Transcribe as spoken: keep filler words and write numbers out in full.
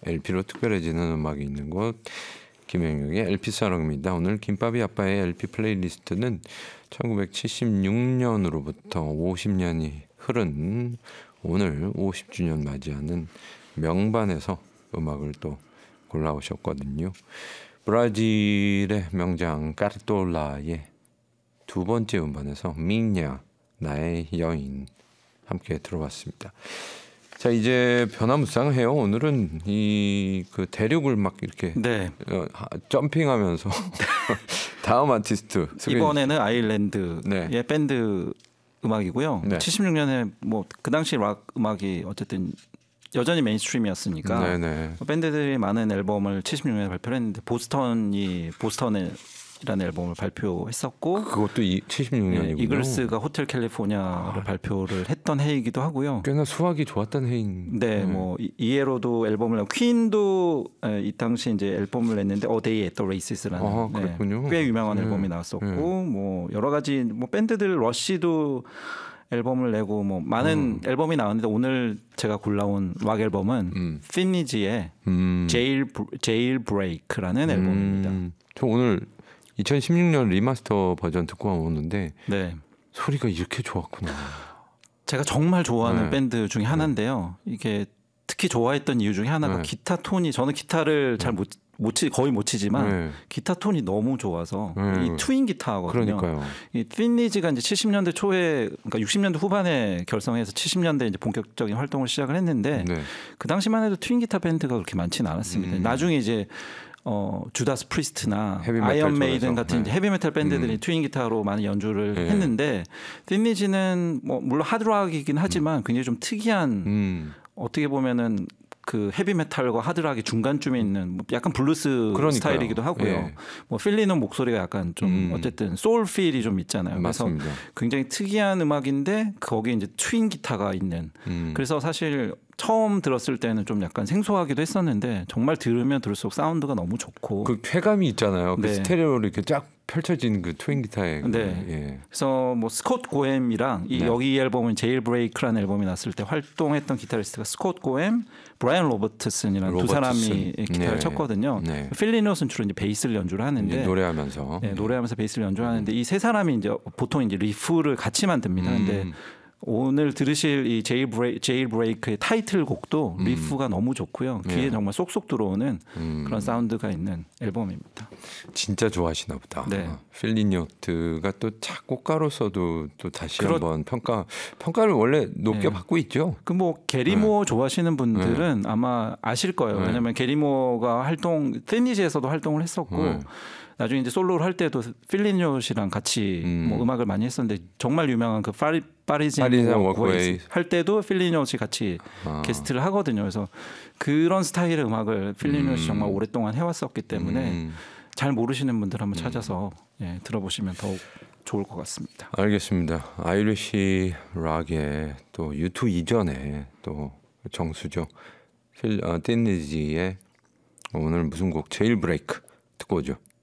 엘피로 특별해지는 음악이 있는 곳 김영혁의 엘피사랑입니다. 오늘 김밥이 아빠의 엘피 플레이리스트는 천구백칠십육 년으로부터 오십 년이 흐른 오늘 오십 주년 맞이하는 명반에서 음악을 또 골라오셨거든요. 브라질의 명장 까르톨라의 두 번째 음반에서 미냐 나의 여인 함께 들어봤습니다. 자, 이제 변화무쌍해요. 오늘은 이 그 대륙을 막 이렇게 네. 어, 점핑하면서 다음 아티스트 소개... 이번에는 아일랜드의 네. 밴드 음악이고요. 네. 칠십육 년에 뭐 그 당시 락 음악이 어쨌든 여전히 메인스트림이었으니까 네네. 밴드들이 많은 앨범을 칠십육 년에 발표를 했는데 보스턴이 보스턴이라는 앨범을 발표했었고 그것도 이 칠십육 년이군요. 네, 이글스가 호텔 캘리포니아를 아, 발표를 했던 해이기도 하고요. 꽤나 수확이 좋았던 해인. 네, 네. 뭐 이에로도 앨범을 내고 퀸도 이 당시 이제 앨범을 냈는데 A Day at the Races라는 아, 그랬군요. 네, 꽤 유명한 네. 앨범이 나왔었고 네. 뭐 여러 가지 뭐 밴드들 러쉬도 앨범을 내고 뭐 많은 음. 앨범이 나왔는데 오늘 제가 골라온 락 앨범은 음. 피니지의 음. 제일 제일 브레이크라는 음. 앨범입니다. 저 오늘 이천십육 년 리마스터 버전 듣고 오는데 네. 소리가 이렇게 좋았구나. 제가 정말 좋아하는 네. 밴드 중에 하나인데요. 이게 특히 좋아했던 이유 중에 하나가 네. 기타 톤이 저는 기타를 잘 못 못 치, 거의 못 치지만 네. 기타 톤이 너무 좋아서 네. 이 트윈 기타거든요. 그러니까요. 이 피니지가 이제 칠십 년대 초에 그러니까 육십 년대 후반에 결성해서 칠십 년대 이제 본격적인 활동을 시작을 했는데 네. 그 당시만 해도 트윈 기타 밴드가 그렇게 많지는 않았습니다. 음. 나중에 이제 어, 주다스 프리스트나 아이언 메이든 같은 네. 헤비메탈 밴드들이 음. 트윈 기타로 많은 연주를 네. 했는데 피니지는 뭐 물론 하드락이긴 하지만 음. 굉장히 좀 특이한 음. 어떻게 보면은 그 헤비메탈과 하드락이 중간쯤에 있는 약간 블루스 그러니까요. 스타일이기도 하고요. 예. 뭐 필리는 목소리가 약간 좀 음. 어쨌든 소울 필이 좀 있잖아요. 맞습니다. 그래서 굉장히 특이한 음악인데 거기에 이제 트윈 기타가 있는. 음. 그래서 사실 처음 들었을 때는 좀 약간 생소하기도 했었는데 정말 들으면 들을수록 사운드가 너무 좋고 그 쾌감이 있잖아요. 그 네. 스테레오로 이렇게 쫙 펼쳐진 그 트윈 기타의 네. 그, 예. 그래서 뭐 스콧 고엠이랑 이 네. 여기 이 앨범은 제일 브레이크라는 앨범이 났을 때 활동했던 기타리스트가 스콧 고엠, 브라이언 로버트슨이라는 로버트슨. 두 사람이 기타를 네. 쳤거든요. 네. 필리노스는 주로 이제 베이스를 연주를 하는데 노래하면서 네, 노래하면서 베이스를 연주하는데 음. 이 세 사람이 이제 보통 이제 리프를 같이 만듭니다. 음. 근데 오늘 들으실 이 제일 브레이, 제일 브레이크의 타이틀곡도 음. 리프가 너무 좋고요. 귀에 네. 정말 쏙쏙 들어오는 음. 그런 사운드가 있는 앨범입니다. 진짜 좋아하시나 보다. 네. 필리노트가 또 작곡가로서도 또 다시 그렇... 한번 평가 평가를 원래 높게 네. 받고 있죠. 그 뭐 게리모어 네. 좋아하시는 분들은 네. 아마 아실 거예요. 네. 왜냐하면 게리모어가 활동 피니지에서도 활동을 했었고. 네. 나중에 이제 솔로를 할 때도 필리노시랑 같이 음. 뭐 음악을 많이 했었는데 정말 유명한 그 파리 파리지안 워크웨이 할 때도 필리노시 같이 아. 게스트를 하거든요. 그래서 그런 스타일의 음악을 필리노시 음. 정말 오랫동안 해왔었기 때문에 음. 잘 모르시는 분들 한번 찾아서 예, 들어보시면 더욱 좋을 것 같습니다. 알겠습니다. 아이리시 락의 또 유투 이전에 또 정수죠. 필 어, 딘니지의 오늘 무슨 곡 제일 브레이크 듣고 오죠.